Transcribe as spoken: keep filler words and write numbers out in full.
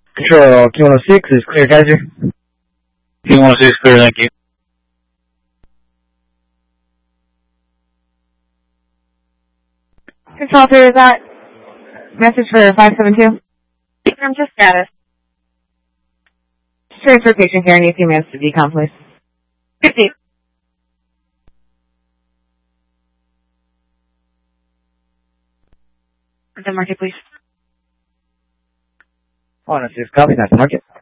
Control, Q one oh six is clear, Kaiser. Q one oh six clear, thank you. Control three, is that message for five seven two? I'm just status. Transfer patient care, need a few minutes to decom, please. fifty. The market, please. one oh six, copy, that's the market.